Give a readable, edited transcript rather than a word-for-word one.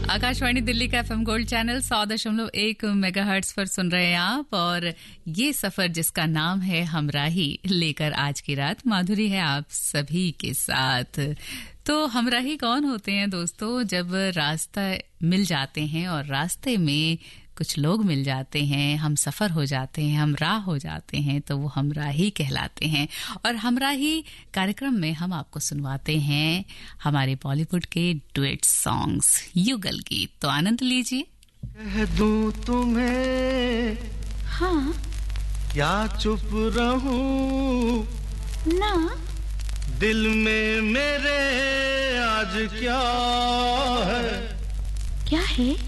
आकाशवाणी दिल्ली का FM gold channel 100.1 megahertz पर सुन रहे हैं आप और ये सफर जिसका नाम है हमराही लेकर आज की रात माधुरी है आप सभी के साथ। तो हमराही कौन होते हैं दोस्तों? जब रास्ता मिल जाते हैं और रास्ते में कुछ लोग मिल जाते हैं, हम सफर हो जाते हैं, हम राह हो जाते हैं, तो वो हमराही कहलाते हैं। और हमराही कार्यक्रम में हम आपको सुनवाते हैं हमारे बॉलीवुड के डुएट सॉन्ग्स, युगल गीत। तो आनंद लीजिए। कह दूं तुम्हें हाँ क्या चुप रहूं ना, दिल में मेरे आज क्या है? क्या है?